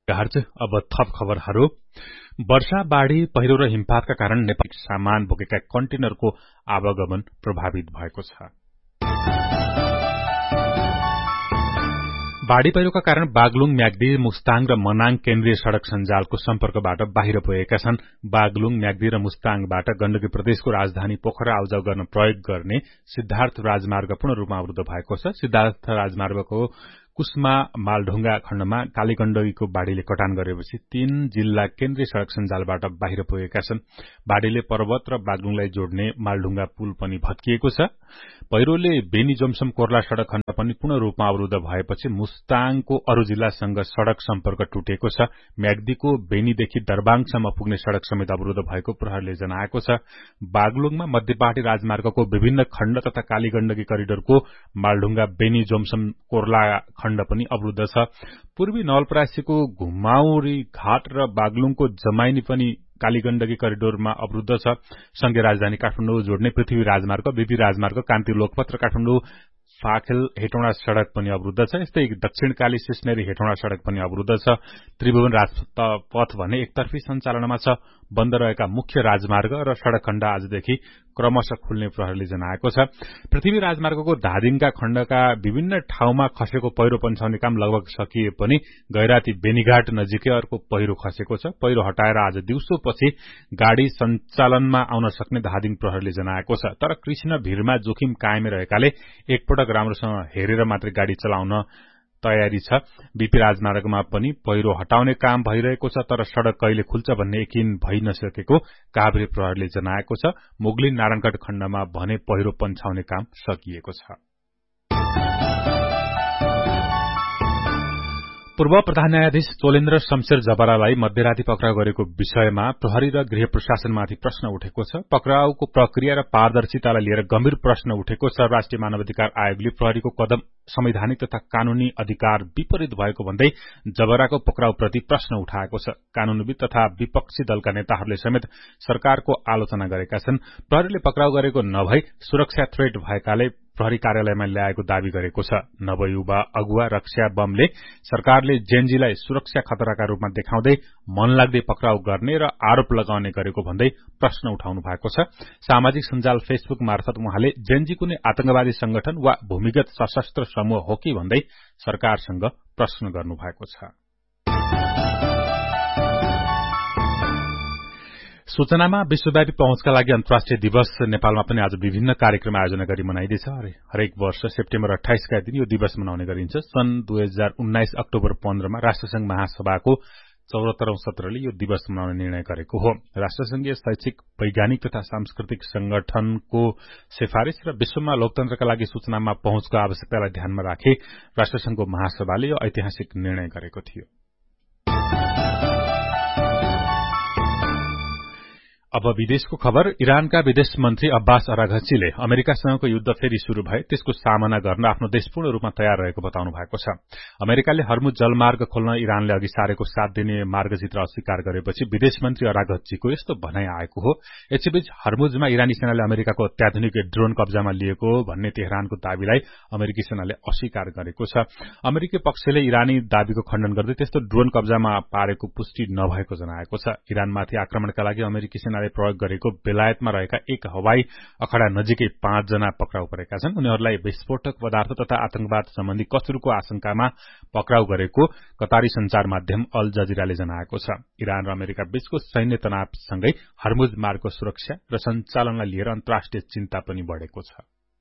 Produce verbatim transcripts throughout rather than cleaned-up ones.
गार्ज अब थप खबरहरू। वर्षा, बाढ़ी, पहिरो र हिमपातका कारण नेपाली सामान बोकेका कन्टेनरको आवागमन प्रभावित भएको छ। बाढ़ी पहिरोका कारण बागलुङ, म्याग्दी, मुस्ताङ र मनाङ केन्द्रीय सड़क सञ्जालको सम्पर्कबाट बाहिर पुगेका छन्। बागलुङ, म्याग्दी र मुस्ताङबाट गण्डकी प्रदेशको राजधानी पोखरा आउजाउ गर्न प्रयोग गर्ने सिद्धार्थ राजमार्ग पूर्ण रूपमा अवरुद्ध भएको छ। सिद्धार्थ राजमार्गको कुस्मा मालढुङ्गा खण्डमा कालीगण्डकीको बाढ़ीले कटान गरेपछि तीन जिल्ला केन्द्रीय सड़क सञ्जालबाट बाहिर पुगेका छन्। बाढ़ीले पर्वत र बागलुङलाई जोड्ने मालढुङ्गा पुल पनि भत्किएको छ। पहिरोले बेनी जमसम कोर्ला सड़क खण्ड पनि पूर्ण रूपमा अवरुद्ध भएपछि मुस्ताङको अरू जिल्लासँग सड़क सम्पर्क टुटेको छ। म्याग्दीको बेनीदेखि दरबाङसम्म पुग्ने सड़क समेत अवरुद्ध भएको प्रहरीले जनाएको छ। बागलुङमा मध्यपाटी राजमार्गको विभिन्न खण्ड तथा कालीगण्डकी करिडोरको मालढुङ्गा बेनी जोमसम कोर्ला खण्ड पनि अवरुद्ध छ। पूर्वी नवलपरासीको घुमाउरी घाट र बागलुङको जमाइनी पनि कालीगण्डकी करिडोरमा अवरुद्ध छ। संघीय राजधानी काठमाडौँ जोड्ने पृथ्वी राजमार्ग, बीपी राजमार्ग, कान्ति लोकपथ र काठमाडौँ फाखेल हेटौँडा सड़क पनि अवरुद्ध छ। यस्तै दक्षिणकाली सिस्नेरी हेटौँडा सड़क पनि अवरुद्ध छ। त्रिभुवन राजपथ भने एकतर्फी सञ्चालनमा छ। बन्द रहेका मुख्य राजमार्ग र सड़क खण्ड आजदेखि क्रमशः खुल्ने प्रहरीले जनाएको छ। पृथ्वी राजमार्गको धादिङका खण्डका विभिन्न ठाउँमा खसेको पहिरो पन्छाउने काम लगभग सकिए पनि गैराती बेनीघाट नजिकै अर्को पहिरो खसेको छ। पहिरो हटाएर आज दिउँसोपछि गाड़ी सञ्चालनमा आउन सक्ने धादिङ प्रहरीले जनाएको छ। तर कृष्ण भीरमा जोखिम कायमै रहेकाले एकपटक राम्रोसँग हेरेर मात्रै गाड़ी चलाउन तयारी छ। बीपी राजमार्गमा पनि पहिरो हटाउने काम भइरहेको छ, तर सड़क कहिले खुल्छ भन्ने यकिन भइ नसकेको काभ्रे प्रहरीले जनाएको छ। मुगलिन नारायणगढ़ खण्डमा भने पहिरो पन्छाउने काम सकिएको छ। पूर्व प्रधान न्यायाधीश चोलेन्द्र शमशेर जबरालाई मध्यराती पक्राउ गरेको विषयमा प्रहरी र गृह प्रशासनमाथि प्रश्न उठेको छ। पक्राउको प्रक्रिया र पारदर्शितालाई लिएर गम्भीर प्रश्न उठेको छ। राष्ट्रिय मानवाधिकार आयोगले प्रहरीको कदम संवैधानिक तथा कानूनी अधिकार विपरीत भएको भन्दै जबराको पक्राउप्रति प्रश्न उठाएको छ। कानूनविद तथा विपक्षी दलका नेताहरूले समेत सरकारको आलोचना गरेका छन्। प्रहरीले पक्राउ गरेको नभई सुरक्षा थ्रेट भएकाले प्रहरी कार्यालयमा ल्याएको दावी गरेको छ। नवयुवा अगुवा रक्षा बमले सरकारले जेनजीलाई सुरक्षा खतराका रूपमा देखाउँदै मनलाग्दै पक्राउ गर्ने र आरोप लगाउने गरेको भन्दै प्रश्न उठाउनु भएको छ। सामाजिक सञ्जाल फेसबुक मार्फत उहाँले जेनजी कुनै आतंकवादी संगठन वा भूमिगत सशस्त्र समूह हो कि भन्दै सरकारसँग प्रश्न गर्नु भएको छ। सूचनामा विश्वव्यापी पहुँचका लागि अन्तर्राष्ट्रिय दिवस नेपालमा पनि आज विभिन्न कार्यक्रम आयोजना गरी मनाइँदैछ। हरेक वर्ष सेप्टेम्बर अठाइसका दिन यो दिवस मनाउने गरिन्छ। सन् दुई हजार उन्नाइस अक्टोबर पन्ध्रमा राष्ट्रसंघ महासभाको चौहत्तरौं सत्रले यो दिवस मनाउने निर्णय गरेको हो। राष्ट्रसंघीय शैक्षिक, वैज्ञानिक तथा सांस्कृतिक संगठनको सिफारिश र विश्वमा लोकतन्त्रका लागि सूचनामा पहुँचको आवश्यकतालाई ध्यानमा राखी राष्ट्रसंघको महासभाले यो ऐतिहासिक निर्णय गरेको थियो। अब विदेशको खबर। इरानका विदेश मन्त्री अब्बास अराघचीले अमेरिकासँगको युद्ध फेरि शुरू भए त्यसको सामना गर्न आफ्नो देश पूर्ण रूपमा तयार रहेको बताउनु भएको छ। अमेरिकाले हर्मुज जलमार्ग खोल्न इरानले अघि सारेको सात दिने मार्गचित्र अस्वीकार गरेपछि विदेश मन्त्री अराघचीको यस्तो भनाइ आएको हो। यसैबीच हर्मुजमा इरानी सेनाले अमेरिकाको अत्याधुनिक ड्रोन कब्जामा लिएको भन्ने तेहरानको दावीलाई अमेरिकी सेनाले अस्वीकार गरेको छ। अमेरिकी पक्षले इरानी दावीको खण्डन गर्दै त्यस्तो ड्रोन कब्जामा पारेको पुष्टि नभएको जनाएको छ। इरानमाथि आक्रमणका लागि अमेरिकी सेना प्रयोग गरेको बेलायतमा रहेका एक हवाई अखडा नजिकै पाँच जना पक्राउ परेका छन्। उनीहरूलाई विस्फोटक पदार्थ तथा आतंकवाद सम्बन्धी कसुरको आशंकामा पक्राउ गरेको कतारी संचार माध्यम अल जजिराले जनाएको छ। इरान र अमेरिका बीचको सैन्य तनावसँगै हर्मुज मार्गको सुरक्षा र सञ्चालनलाई लिएर अन्तर्राष्ट्रिय चिन्ता पनि बढ़ेको छ।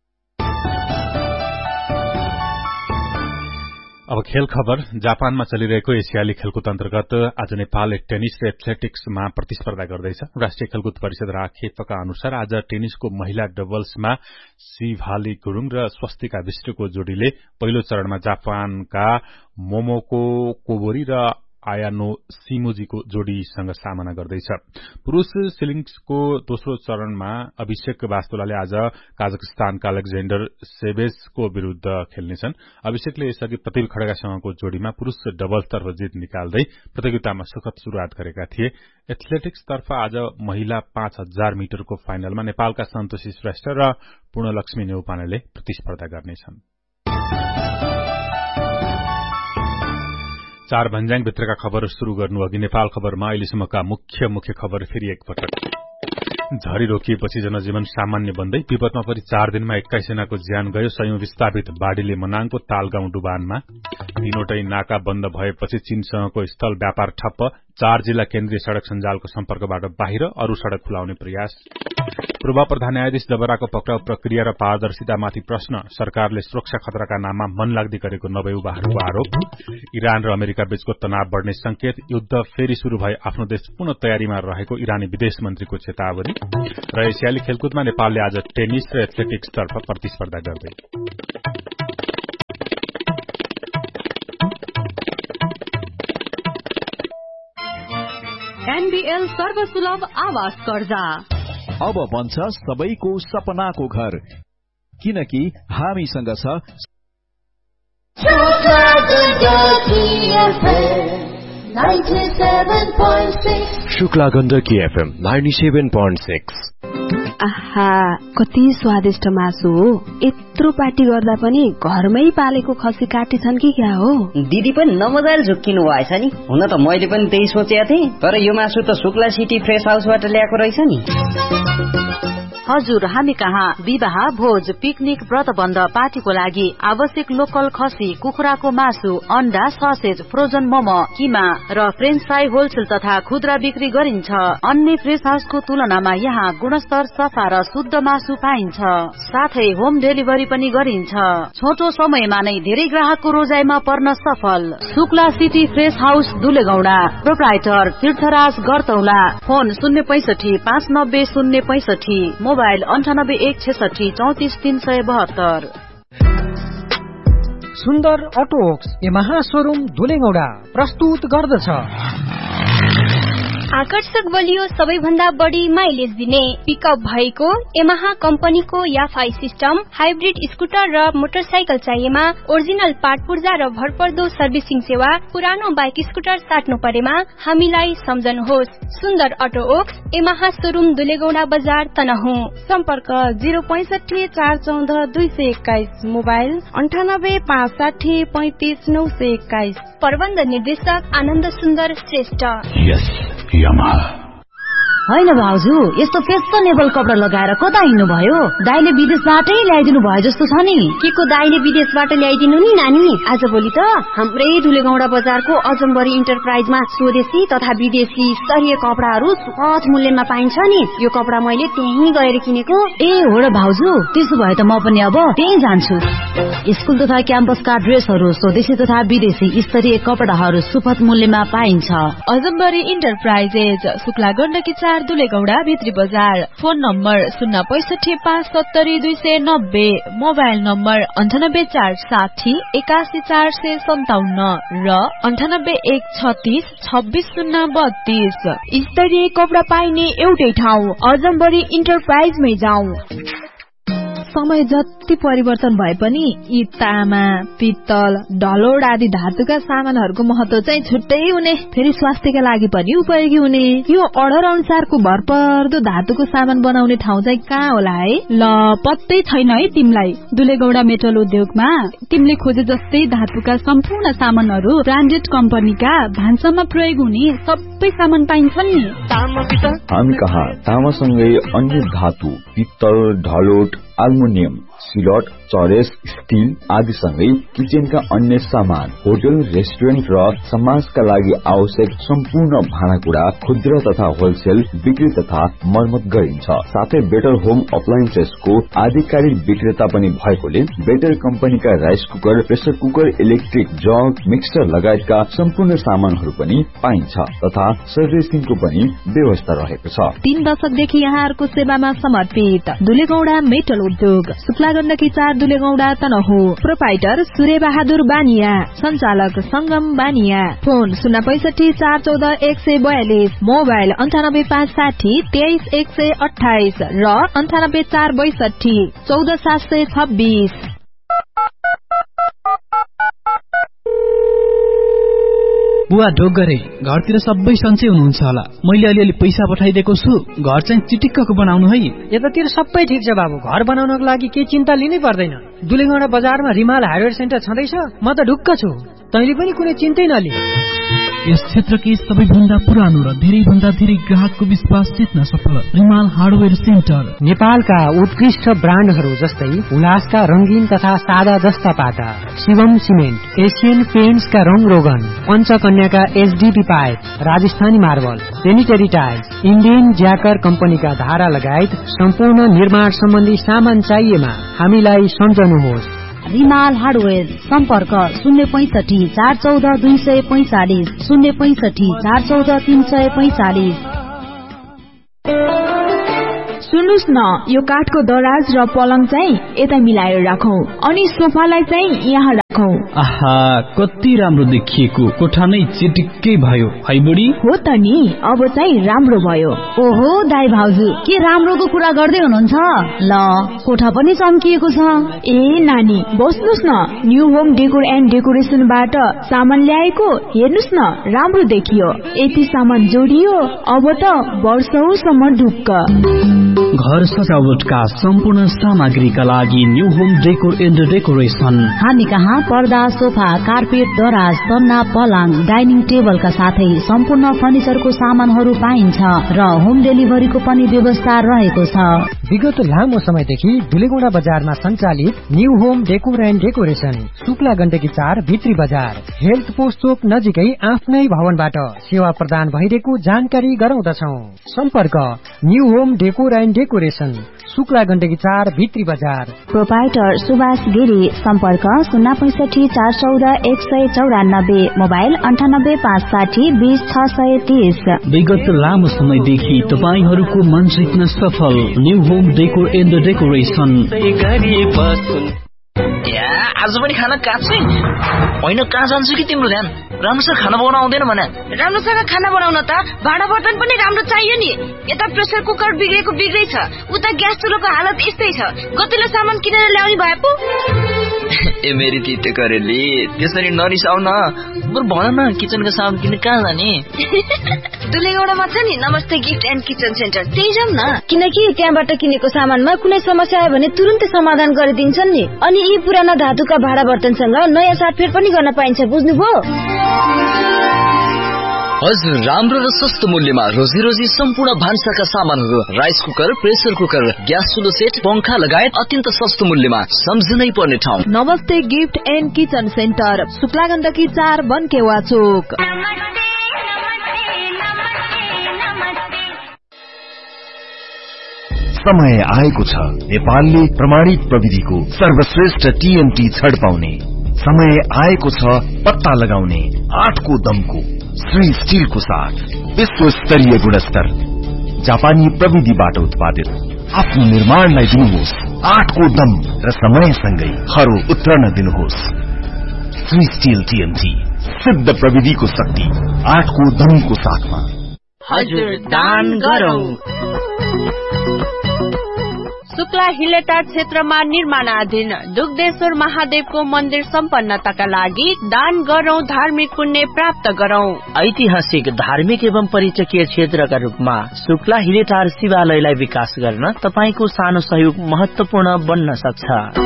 अब खेल खबर। जापानमा चलिरहेको एसियाली खेलकुद अन्तर्गत आज नेपाल टेनिस र एथलेटिक्समा प्रतिस्पर्धा गर्दैछ। राष्ट्रिय खेलकुद परिषद राखेपका अनुसार आज टेनिसको महिला डबल्समा शिवाली गुरूङ र स्वस्तिका विष्टको जोड़ीले पहिलो चरणमा जापानका मोमोको कोबोरी र आयानो सिमोजीको जोड़ीसँग सामना गर्दैछ। पुरूष सिलिङ्सको दोस्रो चरणमा अभिषेक वास्तोलाले आज काजाखस्तानका अलेक्जेन्डर सेभेजको विरूद्ध खेल्नेछन्। अभिषेकले यसअघि प्रतिभ खड्गासँगको जोड़ीमा पुरूष डबल्सतर्फ जित निकाल्दै प्रतियोगितामा सुखद शुरूआत गरेका थिए। एथलेटिक्सतर्फ आज महिला पाँच हजार मिटरको फाइनलमा नेपालका सन्तोषी श्रेष्ठ र पूर्णलक्ष्मी नेउपानेले प्रतिस्पर्धा गर्नेछन्। चार भन्ज्याङ भित्रका खबर शुरू गर्नु अघि नेपाल खबरमा अहिलेसम्मका मुख्य मुख्य खबर फेरि एकपटक। झरी रोकिएपछि जनजीवन सामान्य बन्दै विपदमा परि चार दिनमा एक्काइस जनाको ज्यान गयो। सयौं विस्थापित बाढ़ीले मनाङको तालगाउँ डुबानमा। तीनवटै नाका बन्द भएपछि चीनसँगको स्थल व्यापार ठप्प। चार जिल्ला केन्द्रीय सड़क सञ्जालको सम्पर्कबाट बाहिर, अरू सड़क खुलाउने प्रयास। पूर्व प्रधान न्यायाधीश जबराको पक्राउ प्रक्रिया र पारदर्शितामाथि प्रश्न। सरकारले सुरक्षा खतराका नाममा मनलाग्दी गरेको नवयुवाहरूको आरोप। इरान र अमेरिका बीचको तनाव बढ्ने संकेत। युद्ध फेरि शुरू भए आफ्नो देश पुनः तयारीमा रहेको इरानी विदेश मन्त्रीको चेतावनी। र एसियाली खेलकुदमा नेपालले आज टेनिस र एथलेटिक्सतर्फ प्रतिस्पर्धा गर्दै। एनबीएल सर्वसुलभ आवास कर्जा अब बन्छ सबैको सपनाको घर, किनकि हामीसँग छ Shukla Gandaki FM ninety-seven point six। आहा, कति स्वादिष्ट मासु हो। यत्रो पार्टी गर्दा पनि घरमै पालेको खसी काटेछन् कि क्या हो? दिदी पनि नमजाले झुक्किनु भएछ नि। हुन त मैले पनि त्यही सोचेको थिएँ, तर यो मासु त शुक्ला सिटी फ्रेश हाउसबाट ल्याएको रहेछ नि। हजुर, हामी कहाँ विवाह, भोज, पिकनिक, व्रतबन्ध, पार्टीको लागि आवश्यक लोकल खसी, कुखुराको मासु, अन्डा, ससेज, फ्रोजन मोमो, किमा र फ्रेन्च फ्राई होलसेल तथा खुद्रा बिक्री गरिन्छ। अन्य फ्रेश हाउसको तुलनामा यहाँ गुणस्तर, सफा र शुद्ध मासु पाइन्छ। साथै होम डेलिभरी पनि गरिन्छ। छोटो समयमा नै धेरै ग्राहकको रोजाइमा पर्न सफल। Shukla city fresh house दुलेगौडा। Proprietor तीर्थराज गरतौला। फोन शून्य पैसठी पाँच नब्बे शून्य पैसठी। मोबाइल अन्ठानब्बे एक छेसठी चौतिस तीन सय बहत्तर। सुन्दर अटोक्स यमाहा शोरूम धुलेगौडा प्रस्तुत गर्दछ आकर्षक बलियो सबैभन्दा बढी माइलेज दिने पिकअप भएको यमाहा कम्पनीको याफाई सिस्टम, हाइब्रिड स्कुटर र मोटरसाइकल चाहिएमा ओरिजिनल पार्ट पूर्जा र भरपर्दो सर्भिसिङ सेवा। पुरानो बाइक स्कुटर साट्नु परेमा हामीलाई सम्झनुहोस्। सुन्दर अटो ओक्स यमाहा शोरूम दुलेगौडा बजार तनहुँ। सम्पर्क जिरो पैसठी चार चौध दुई सय एक्काइस। मोबाइल अन्ठानब्बे पाँच साठी पैंतिस नौ सय एक्काइस। प्रबन्ध निर्देशक आनन्द सुन्दर श्रेष्ठ। यस Yamaha। होइन भाउजू, यस्तो फेसनेबल कपडा लगाएर कता हिँड्नु भयो? दाइले विदेशबाटै ल्याइदिनु भयो जस्तो छ नि। के को दाइले विदेशबाट ल्याइदिनु नि नानी? आज भोलि त हाम्रै धुलेगौडा बजारको अजम्बरी इन्टरप्राइजमा स्वदेशी तथा विदेशी स्तरीय कपडाहरू सहज मूल्यमा पाइन्छ नि। यो कपडा मैले त्यहीँ गएर किनेको। ए हो र भाउजू, त्यसो भए त म पनि अब त्यहीँ जान्छु। स्कुल तथा क्याम्पसका ड्रेसहरू, स्वदेशी तथा विदेशी स्तरीय कपडाहरू सुपथ मूल्यमा पाइन्छ। अजम्बरी इन्टरप्राइजेज, शुक्ला गण्डकी चार दुलेगौडा भित्री बजार। फोन नम्बर शून्य पैसठी पाँच सत्तरी दुई सय नब्बे। मोबाइल नम्बर अन्ठानब्बे चार साठी एकासी चार सय सन्ताउन्न र अन्ठानब्बे एक छत्तीस छब्बिस शून्य बत्तीस। स्तरीय कपडा पाइने एउटै ठाउँ अजम्बरी इन्टरप्राइजमै जाउँ। समय जति परिवर्तन भए पनि यी तामा, पित्तल, ढलोड आदि धातुका सामानहरूको महत्व चाहिँ छुट्टै हुने, फेरि स्वास्थ्यका लागि पनि उपयोगी हुने। यो अर्डर अनुसारको भरपर्दो धातुको सामान बनाउने ठाउँ चाहिँ कहाँ होला है? ल, पत्तै छैन है तिमीलाई। दुलेगौडा मेटल उद्योगमा तिमीले खोजे जस्तै धातुका सम्पूर्ण सामानहरू ब्रान्डेड कम्पनीका भान्सामा प्रयोग हुने सबै सामान पाइन्छ नि। हामी कहाँ तामासँगै अन्य धातु, पित्तल, ढलोट, एल्युमिनियम, सिलट, चरेस, स्टील आदि सँगै किचनका अन्य सामान, होटल, रेस्टुरेन्ट र समाजका लागि आवश्यक सम्पूर्ण भाँडाकुँडा खुद्रा तथा होलसेल बिक्री तथा मर्मत गरिन्छ। साथै बेटर होम अप्लायन्सेसको आधिकारिक विक्रेता पनि भएकोले बेटर कम्पनीका rice cooker, pressure cooker, electric jug, mixer लगायतका सम्पूर्ण सामानहरू पनि पाइन्छ तथा सर्भिसिङको पनि व्यवस्था रहेको छ। तीन दशकदेखि यहाँहरूको सेवामा समर्पित दुलेगौडा मेटल उद्योग, शुक्ला गण्डकी चार दुलेगौडा तनहुँ। प्रोपाइटर सूर्य बहादुर बानिया, सञ्चालक संगम बानिया। फोन शून्य पैसठी चार चौध एक सय बयालिस। मोबाइल अन्ठानब्बे पाँच साठी तेइस एक सय अठाइस र अन्ठानब्बे चार बैसठी चौध सात सय छब्बीस। बुवा ढोक गरे, घरतिर सबै सन्चै हुनुहुन्छ होला। मैले अलिअलि पैसा पठाइदिएको छु, घर चाहिँ चिटिक्कको बनाउनु है। यतातिर सबै ठिक छ बाबु, घर बनाउनको लागि केही चिन्ता लिनै पर्दैन। दुलेगौडा बजारमा रिमाल हार्डवेयर सेन्टर छँदैछ, म त ढुक्क छु। तैँले पनि कुनै चिन्तै नलि। यस क्षेत्रकै सबैभन्दा पुरानो र धेरै भन्दा धेरै ग्राहकको विश्वास जित्न सफल रिमाल हार्डवेयर सेन्टर। नेपालका उत्कृष्ट ब्रान्डहरू जस्तै उल्लासका रंगीन तथा सादा जस्ता पाता, शिवम सिमेन्ट, एशियन पेन्ट्सका रंग रोगन, पञ्चकन्याका HDP pipe, Rajasthani marble, sanitary tiles, Indian ज्याकर कम्पनीका धारा लगायत सम्पूर्ण निर्माण सम्बन्धी सामान चाहिएमा हामीलाई सम्झनुहोस्। रिमाल हार्डवेयर सम्पर्क शून्य पैंसठी चार चौध दुई सय पैंचालिस शून्य पैंसठी चार चौध तीन सय पैंचालिस। सुन्नुस् न, यो काठको दराज र पलङ चाहिँ यता मिलाएर राखौ अनि सोफालाई चाहिँ यहाँ राखौ। आहा, कति राम्रो देखिएको, कोठा नै चिटिक्कै भयो है बुढी। हो त नि, अब चाहिँ राम्रो भयो। ओहो दाइ भाउजू, के राम्रोको कुरा गर्दै हुनुहुन्छ? ल, कोठा पनि चम्किएको छ। ए नानी, बस्नुस् न, न्यू होम डेकोर एन्ड डेकोरेसनबाट सामान ल्याएको, हेर्नुस् न, राम्रो देखियो। यति सामान जोडियो, अब त वर्षौसम्म ढुक्क। घर सजावटका सम्पूर्ण सामग्रीका लागि new home decor and decoration. हामी कहाँ पर्दा, सोफा, कार्पेट, दराज, तन्ना, पलङ, डाइनिङ टेबलका साथै सम्पूर्ण फर्निचरको सामानहरू पाइन्छ र होम डेलिभरीको पनि व्यवस्था रहेको छ। विगत लामो समयदेखि दुलेगौडा बजारमा सञ्चालित new home decor and decoration, Shukla Gandaki चार भित्री बजार, हेल्थ पोस्ट चोक नजिकै आफ्नै भवनबाट सेवा प्रदान भइरहेको जानकारी गराउँदछौ। सम्पर्क new home decor and decoration, Shukla Gandaki चार भित्री बजार। प्रोपाइटर सुभाष गिरी, सम्पर्क शून्य पैंसठी चार चौध एक सय चौरानब्बे, मोबाइल अन्ठानब्बे पाँच साठी बीस छ सय तीस। विगत लामो समयदेखि तपाईहरूको मन जित्न सफल new home decor and decoration. आज पनि खाना काट्छै होइन, कहाँ जान्छु कि तिम्रो ध्यान? राम्रोसँग खाना बनाउन आउँदैन भने? राम्रोसँग खाना बनाउन त भाँडा बर्तन पनि राम्रो चाहियो नि। यता प्रेसर कुकर बिग्रेको बिग्रै छ, उता ग्यास चुलोको हालत यस्तै छ। गतिलो सामान किनेर ल्याउने भए पो। ए मेरी तिते करेली, त्यसरी नरिसाउ न। बरु भन न, किचनको सामान किन्ने कहाँ जाने? दुलेगौडामा छ नि नमस्ते गिफ्ट एन्ड किचन सेन्टर, त्यही जाउँ न। किनकि त्यहाँबाट किनेको सामानमा कुनै समस्या आयो भने तुरुन्तै समाधान गरिदिन्छन् नि। अनि यी पुराना धातुका भाँडा बर्तनसँग नयाँ साटफेर पनि गर्न पाइन्छ, बुझ्नुभयो? हजुर, राम्रो र सस्तो मूल्यमा रोजी रोजी सम्पूर्ण भान्साका सामानहरू, rice cooker, pressure cooker, gas चुलो set, पंखा लगायत अत्यन्त सस्तो मूल्यमा सम्झनै पर्ने ठाउँ नमस्ते gift and kitchen centre, Shukla Gandaki चार, बनकेवा चोक। समय आएको छ नेपालले प्रमाणित प्रविधिको सर्वश्रेष्ठ टीएमटी छड पाउने। समय आएको छ पत्ता लगाउने आठको दमको श्री स्टिलको साथ विश्व स्तरीय गुणस्तर जापानी प्रविधिबाट उत्पादित आफ्नो निर्माणलाई दिनुहोस् आठको दम र समयसँगै खरो उत्रन दिनुहोस्। श्री स्टिल टीएमटी, सिद्ध प्रविधिको शक्ति आठको दमको साथमा। हजुर, दान गरौँ। शुक्ला हिलेटार क्षेत्रमा निर्माणाधीन दुग्धेश्वर महादेवको मन्दिर सम्पन्नताका लागि दान गरौं, धार्मिक पुण्य प्राप्त गरौं। ऐतिहासिक, धार्मिक एवं पर्यटकीय क्षेत्रका रूपमा शुक्ला हिलेटार शिवालयलाई विकास गर्न तपाईको सानो सहयोग महत्वपूर्ण बन्न सक्छ।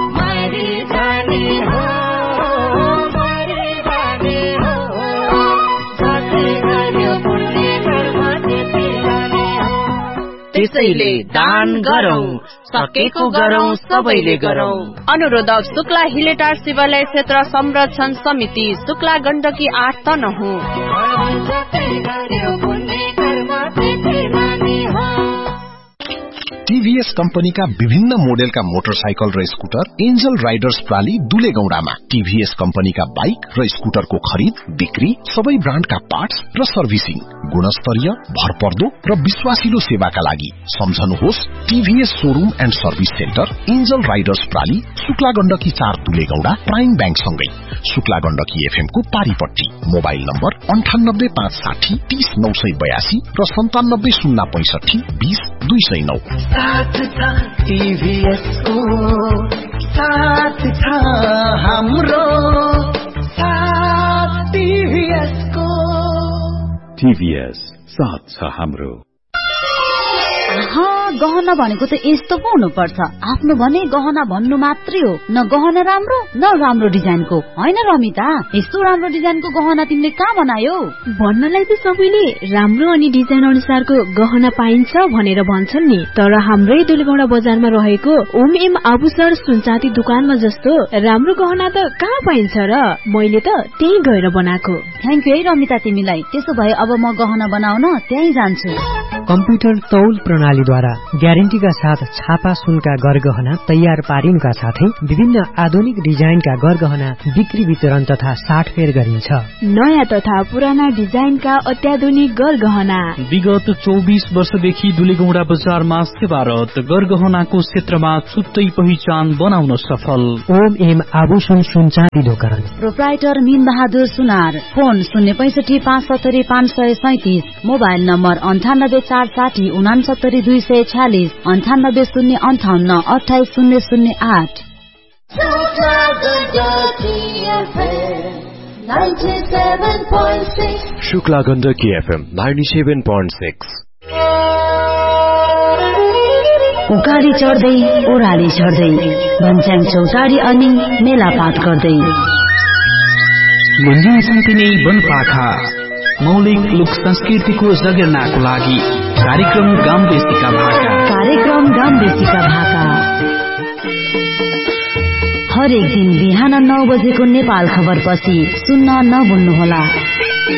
त्यसैले दान गरौं, सकेको गरौं, सबैले गरौं। अनुरोधक शुक्ला हिलेटार शिवालय क्षेत्र संरक्षण समिति, शुक्ला गण्डकी आठ तनहुँ। टीभीएस कंपनीका विभिन्न मोडेलका मोटरसाइकल र scooter angel Riders प्राली दुलेगौडामा। TVS कंपनीका bike र स्कुटरको खरिद, बिक्री, सबै ब्रान्डका पार्ट्स र सर्भिसिङ, गुणस्तरीय, भरपर्दो र विश्वासिलो सेवाका लागि सम्झनुहोस् TVS showroom and service centre, angel Riders प्राली, Shukla Gandaki चार, दुलेगौडा, प्राइम बैंक सँगै शुक्ला गण्डकी एफएम को पारीपट्टी। मोबाइल नम्बर अन्ठानब्बे पाँच साठी तीस नौ सय बयासी र सन्तानब्बे शून्य पैंसठी बीस दुई सय नौ। साथ था टीभीएस को, साथ था हाम्रो साथ टीभीएस को। टीभीएस साथ छ हाम्रो। गहना भनेको त यस्तो पो हुनुपर्छ। आफ्नो भने गहना भन्नु मात्रै हो, न गहना राम्रो न राम्रो डिजाइनको। होइन रमिता, यस्तो राम्रो डिजाइनको गहना तिमीले कहाँ बनायो? भन्नलाई त सबैले राम्रो अनि डिजाइन अनुसारको गहना पाइन्छ भनेर भन्छन् नि, तर हाम्रै दुलेगौडा बजारमा रहेको ओम एम आभूषण सुनचाँदी दुकानमा जस्तो राम्रो गहना त कहाँ पाइन्छ र? मैले त त्यही गएर बनाएको। थ्याङ्क यू है रमिता तिमीलाई। त्यसो भए अब म गहना बनाउन त्यही जान्छु। कम्प्युटर तौल प्रणालीद्वारा ग्यारेन्टीका साथ छापा सुनका गरगहना तयार पारिनुका साथै विभिन्न आधुनिक डिजाइनका गरगहना बिक्री वितरण तथा साटफेर गरिन्छ। नयाँ तथा पुराना डिजाइनका अत्याधुनिक गरगहना विगत चौबिस वर्षदेखि दुलेगौडा बजारमा सेवारत, गरगहनाको क्षेत्रमा छुट्टै पहिचान बनाउन सफल। ओम एम आभूषण सुनचाँदी दोकान, प्रोप्राइटर मीन बहादुर सुनार। फोन शून्य पैसठी पाँच सत्तरी पाँच सय सैतिस। मोबाइल नम्बर अन्ठानब्बे चार साठी उनासत्तरी दुई सय छ्यालिस, अन्ठानब्बे शून्य अन्ठाउन्न अठाइस शून्य शून्य आठ। Shukla Gandaki FM ninety seven point six. उकाली चढ्दै ओह्राली चढ्दै भन्छ्याङ चौतारी अनि मेलापात गर्दै गुन्जिन सन्तिनी वनपाखा मौलिक लोक संस्कृतिको जगेर्नाको लागि कार्यक्रम गाउँ देशीका भाका। कार्यक्रम गाउँ देशीका भाका हरेक दिन बिहान नौ बजेको नेपाल खबर पछि सुन्न नभुल्नुहोला।